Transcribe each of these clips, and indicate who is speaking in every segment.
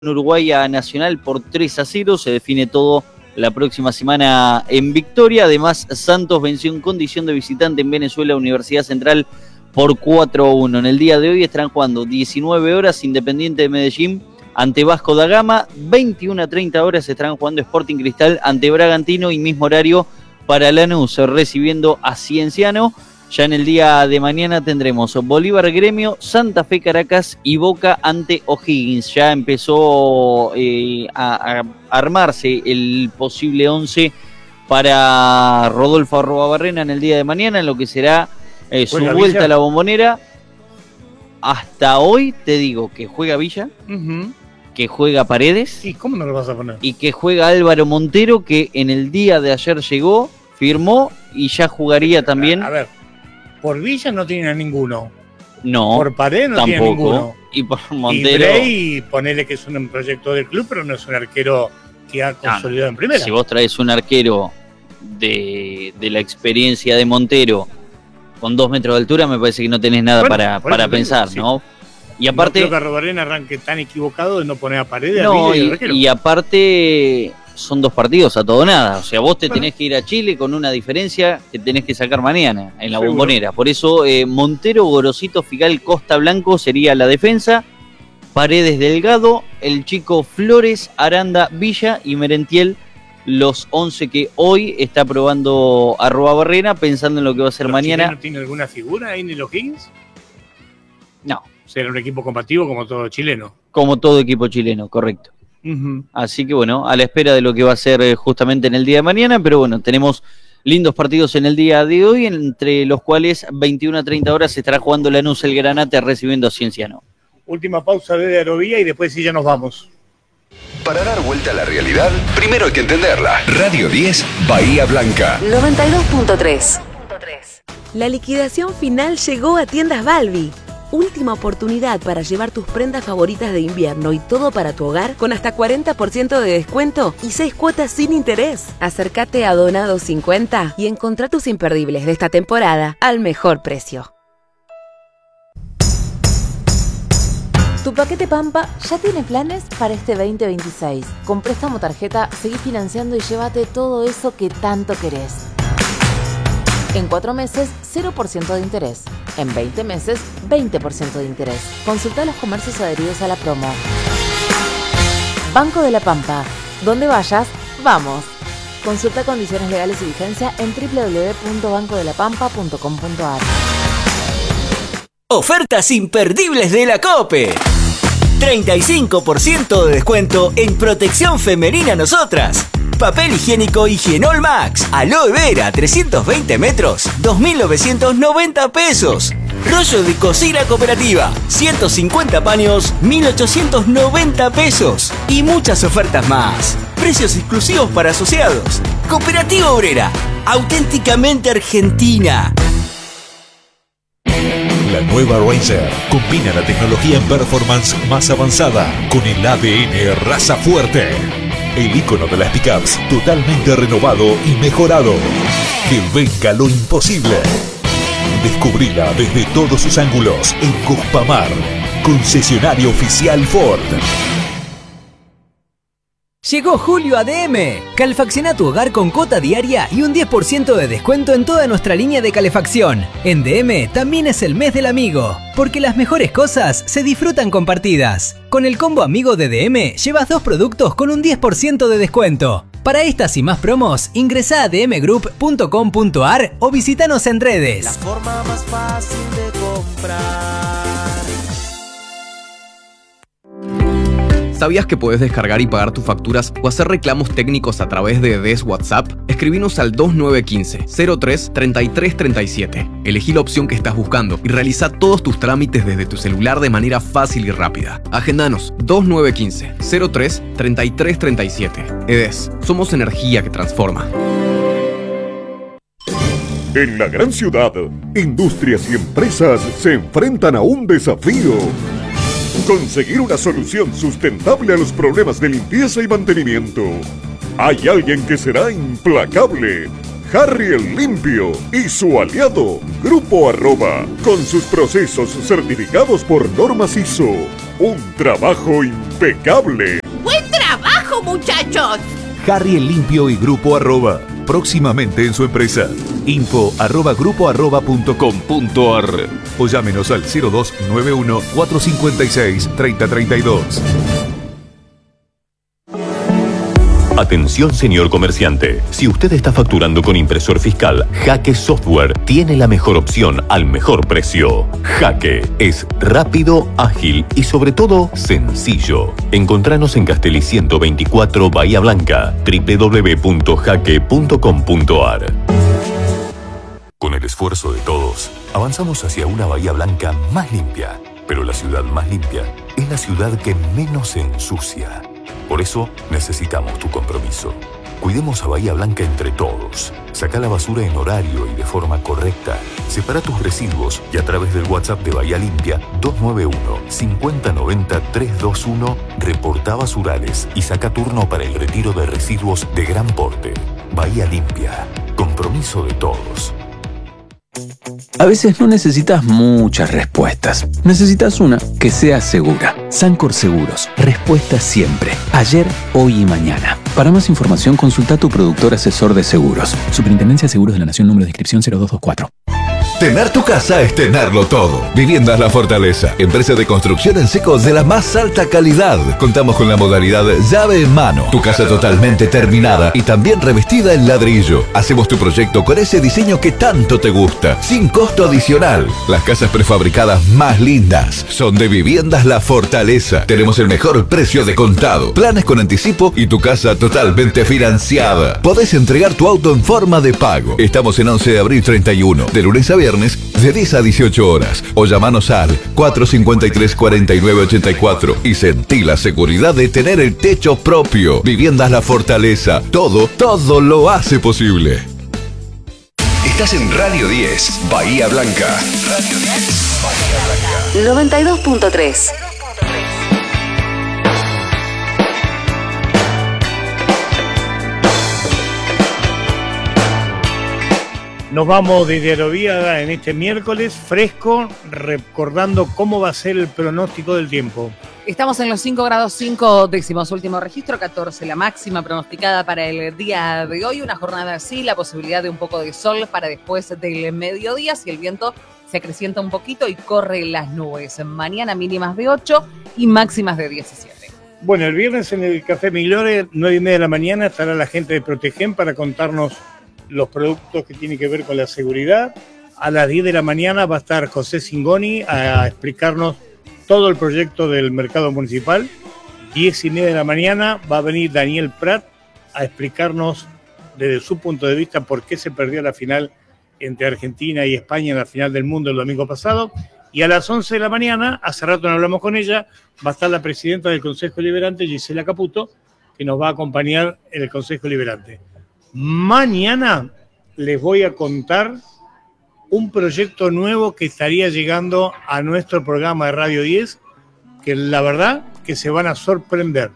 Speaker 1: Uruguay a Nacional por 3-0, se define todo la próxima semana en Victoria. Además, Santos venció en condición de visitante en Venezuela a Universidad Central por 4-1. En el día de hoy estarán jugando 19 horas Independiente de Medellín ante Vasco da Gama, 21:30 horas estarán jugando Sporting Cristal ante Bragantino y mismo horario para Lanús recibiendo a Cienciano. Ya en el día de mañana tendremos Bolívar Gremio, Santa Fe Caracas y Boca ante O'Higgins. Ya empezó a armarse el posible 11 para Rodolfo Arruabarrena en el día de mañana, en lo que será su vuelta Villa a la Bombonera. Hasta hoy te digo que juega Villa, que juega Paredes.
Speaker 2: ¿Y cómo no lo vas a poner?
Speaker 1: Y que juega Álvaro Montero, que en el día de ayer llegó, firmó y ya jugaría también.
Speaker 2: A ver. Por Villa no tiene a ninguno.
Speaker 1: No.
Speaker 2: Por Paredes no tiene a ninguno.
Speaker 1: Y por Montero.
Speaker 2: Y Bray, ponele que es un proyecto del club, pero no es un arquero que ha consolidado en primera.
Speaker 1: Si vos traes un arquero de la experiencia de Montero con 2 metros de altura, me parece que no tenés nada para pensar, sí. ¿No? Y aparte.
Speaker 2: No creo que Arruabarrena arranque tan equivocado de no poner a Paredes.
Speaker 1: No, y aparte. Son 2 partidos a todo nada. O sea, vos te tenés que ir a Chile con una diferencia que tenés que sacar mañana en la Bombonera. Por eso Montero, Gorosito, Figal, Costa Blanco sería la defensa. Paredes, Delgado, el chico Flores, Aranda, Villa y Merentiel, los 11 que hoy está probando Arruabarrena, pensando en lo que va a ser mañana.
Speaker 2: ¿No tiene alguna figura ahí en los Higgins?
Speaker 1: No.
Speaker 2: Será un equipo combativo como todo chileno.
Speaker 1: Como todo equipo chileno, correcto. Así que bueno, a la espera de lo que va a ser justamente en el día de mañana, pero bueno, tenemos lindos partidos en el día de hoy, entre los cuales 21:30 horas se estará jugando Lanús el Granate recibiendo a Cienciano.
Speaker 2: Última pausa de Aerovía y después sí ya nos vamos.
Speaker 3: Para dar vuelta a la realidad, primero hay que entenderla. Radio 10, Bahía Blanca
Speaker 4: 92.3. La liquidación final llegó a Tiendas Balbi. Última oportunidad para llevar tus prendas favoritas de invierno y todo para tu hogar con hasta 40% de descuento y 6 cuotas sin interés. Acércate a Donado 50 y encontrá tus imperdibles de esta temporada al mejor precio.
Speaker 5: Tu paquete Pampa ya tiene planes para este 2026. Con préstamo tarjeta, seguí financiando y llévate todo eso que tanto querés. En 4 meses, 0% de interés. En 20 meses, 20% de interés. Consulta los comercios adheridos a la promo. Banco de la Pampa. Donde vayas, vamos. Consulta condiciones legales y vigencia en www.bancodelapampa.com.ar.
Speaker 6: Ofertas imperdibles de la COPE. 35% de descuento en protección femenina nosotras. Papel higiénico Higienol Max, Aloe Vera 320 metros, 2.990 pesos. Rollo de cocina cooperativa, 150 paños, 1.890 pesos. Y muchas ofertas más. Precios exclusivos para asociados. Cooperativa Obrera, auténticamente argentina.
Speaker 7: La nueva Ranger combina la tecnología en performance más avanzada con el ADN raza fuerte. El ícono de las pickups totalmente renovado y mejorado. Que venga lo imposible. Descubrila desde todos sus ángulos en Cuspamar, concesionario oficial Ford.
Speaker 6: Llegó julio a DM. Calefacciona tu hogar con cuota diaria y un 10% de descuento en toda nuestra línea de calefacción. En DM también es el mes del amigo, porque las mejores cosas se disfrutan compartidas. Con el combo amigo de DM llevas 2 productos con un 10% de descuento. Para estas y más promos, ingresá a dmgroup.com.ar o visítanos en redes.
Speaker 8: La forma más fácil de comprar.
Speaker 9: ¿Sabías que podés descargar y pagar tus facturas o hacer reclamos técnicos a través de DES WhatsApp? Escribinos al 2915-03-3337. Elegí la opción que estás buscando y realiza todos tus trámites desde tu celular de manera fácil y rápida. Agendanos 2915-03-3337. EDES, somos energía que transforma.
Speaker 10: En la gran ciudad, industrias y empresas se enfrentan a un desafío. Conseguir una solución sustentable a los problemas de limpieza y mantenimiento. Hay alguien que será implacable. Harry el Limpio y su aliado, Grupo Arroba, con sus procesos certificados por normas ISO. Un trabajo impecable.
Speaker 11: ¡Buen trabajo, muchachos!
Speaker 7: Harry el Limpio y Grupo Arroba. Próximamente en su empresa. info@grupoarroba.com.ar o llámenos al 0291 456 3032.
Speaker 12: Atención, señor comerciante. Si usted está facturando con impresor fiscal, Jaque Software tiene la mejor opción al mejor precio. Jaque es rápido, ágil y sobre todo sencillo. Encontranos en Castelli 124 Bahía Blanca, www.jaque.com.ar.
Speaker 13: Con el esfuerzo de todos, avanzamos hacia una Bahía Blanca más limpia. Pero la ciudad más limpia es la ciudad que menos se ensucia. Por eso necesitamos tu compromiso. Cuidemos a Bahía Blanca entre todos. Saca la basura en horario y de forma correcta. Separa tus residuos y a través del WhatsApp de Bahía Limpia 291-5090-321 reporta basurales y saca turno para el retiro de residuos de gran porte. Bahía Limpia. Compromiso de todos.
Speaker 14: A veces no necesitas muchas respuestas. Necesitas una que sea segura. Sancor Seguros. Respuesta siempre. Ayer, hoy y mañana. Para más información, consulta a tu productor asesor de seguros. Superintendencia de Seguros de la Nación, número de inscripción 0224.
Speaker 7: Tener tu casa es tenerlo todo. Viviendas La Fortaleza, empresa de construcción en seco de la más alta calidad. Contamos con la modalidad llave en mano. Tu casa totalmente terminada y también revestida en ladrillo. Hacemos tu proyecto con ese diseño que tanto te gusta, sin costo adicional. Las casas prefabricadas más lindas son de Viviendas La Fortaleza. Tenemos el mejor precio de contado, planes con anticipo y tu casa totalmente financiada. Podés entregar tu auto en forma de pago. Estamos en 11 de abril 31, de lunes a viernes, de 10 a 18 horas. O llamanos al 453-4984 y sentí la seguridad de tener el techo propio. Viviendas La Fortaleza. Todo lo hace posible.
Speaker 3: Estás en Radio 10, Bahía Blanca. Radio 10, Bahía Blanca.
Speaker 4: 92.3.
Speaker 2: Nos vamos de Aerovía en este miércoles fresco, recordando cómo va a ser el pronóstico del tiempo.
Speaker 15: Estamos en los 5 grados 5 décimos, último registro, 14 la máxima pronosticada para el día de hoy. Una jornada así, la posibilidad de un poco de sol para después del mediodía, si el viento se acrecienta un poquito y corre las nubes. Mañana mínimas de 8 y máximas de 17.
Speaker 2: Bueno, el viernes en el Café Miglore, 9:30 de la mañana, estará la gente de Protegen para contarnos los productos que tienen que ver con la seguridad. A las 10 de la mañana va a estar José Singoni a explicarnos todo el proyecto del mercado municipal. 10:30 de la mañana va a venir Daniel Prat a explicarnos desde su punto de vista por qué se perdió la final entre Argentina y España en la final del mundo el domingo pasado. Y a las 11 de la mañana, hace rato no hablamos con ella, va a estar la presidenta del Consejo Liberante, Gisela Caputo, que nos va a acompañar en el Consejo Liberante. Mañana les voy a contar un proyecto nuevo que estaría llegando a nuestro programa de Radio 10, que la verdad que se van a sorprender.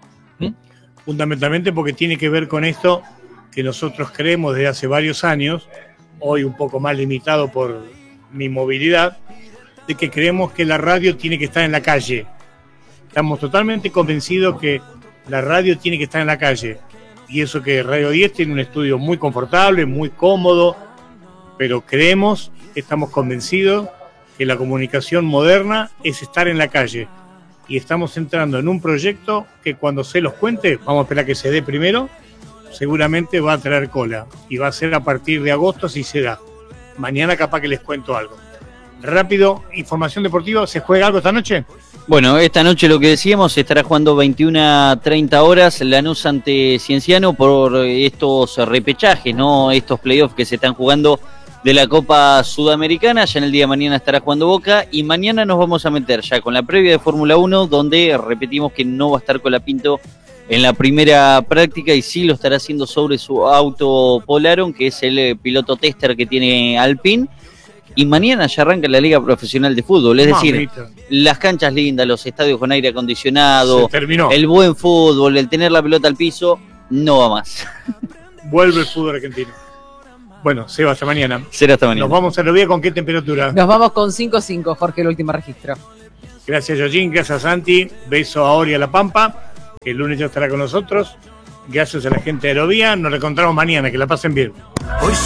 Speaker 2: Fundamentalmente porque tiene que ver con esto que nosotros creemos desde hace varios años, hoy un poco más limitado por mi movilidad, de que creemos que la radio tiene que estar en la calle. Estamos totalmente convencidos que la radio tiene que estar en la calle. Y eso que Radio 10 tiene un estudio muy confortable, muy cómodo, pero creemos, estamos convencidos que la comunicación moderna es estar en la calle. Y estamos entrando en un proyecto que cuando se los cuente, vamos a esperar que se dé primero, seguramente va a traer cola. Y va a ser a partir de agosto si se da. Mañana capaz que les cuento algo. Rápido, información deportiva, ¿se juega algo esta noche?
Speaker 1: Bueno, esta noche lo que decíamos, estará jugando 21:30 horas Lanús ante Cienciano por estos repechajes, ¿no? Estos playoffs que se están jugando de la Copa Sudamericana. Ya en el día de mañana estará jugando Boca y mañana nos vamos a meter ya con la previa de Fórmula 1, donde repetimos que no va a estar Colapinto en la primera práctica y sí lo estará haciendo sobre su auto Polaron, que es el piloto tester que tiene Alpine. Y mañana ya arranca la Liga Profesional de Fútbol, es decir, las canchas lindas, los estadios con aire acondicionado, el buen fútbol, el tener la pelota al piso, no va más.
Speaker 2: Vuelve el fútbol argentino. Bueno, Seba, hasta mañana.
Speaker 1: Será hasta mañana.
Speaker 2: Nos vamos a Aerovía, ¿con qué temperatura?
Speaker 15: Nos vamos con 5.5, Jorge, el último registro.
Speaker 2: Gracias, Yoyin, gracias, Santi. Beso a Ori a La Pampa, que el lunes ya estará con nosotros. Gracias a la gente de Aerovía. Nos reencontramos mañana. Que la pasen bien.
Speaker 6: Hoy